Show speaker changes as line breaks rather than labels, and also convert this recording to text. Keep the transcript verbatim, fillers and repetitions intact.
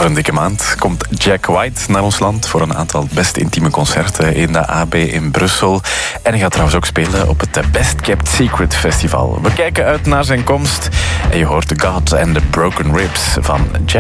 Over een dikke maand komt Jack White naar ons land voor een aantal best intieme concerten in de A B in Brussel. En hij gaat trouwens ook spelen op het Best Kept Secret Festival. We kijken uit naar zijn komst en je hoort The God and the Broken Ribs van Jack.